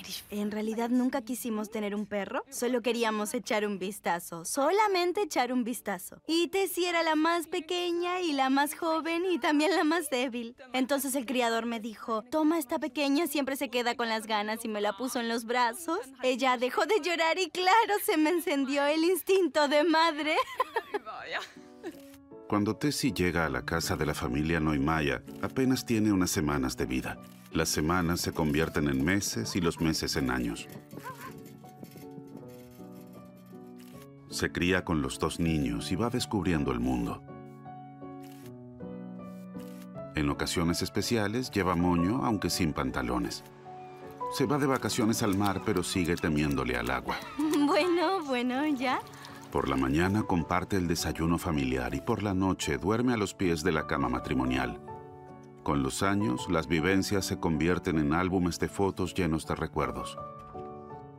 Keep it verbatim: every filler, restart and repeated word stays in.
En realidad nunca quisimos tener un perro, solo queríamos echar un vistazo, solamente echar un vistazo. Y Tessie era la más pequeña y la más joven y también la más débil. Entonces el criador me dijo, toma, esta pequeña siempre se queda con las ganas, y me la puso en los brazos. Ella dejó de llorar y claro, se me encendió el instinto de madre. Cuando Tessie llega a la casa de la familia Neumeier, apenas tiene unas semanas de vida. Las semanas se convierten en meses y los meses en años. Se cría con los dos niños y va descubriendo el mundo. En ocasiones especiales lleva moño, aunque sin pantalones. Se va de vacaciones al mar, pero sigue temiéndole al agua. Bueno, bueno, ¿ya? Por la mañana comparte el desayuno familiar y por la noche duerme a los pies de la cama matrimonial. Con los años, las vivencias se convierten en álbumes de fotos llenos de recuerdos.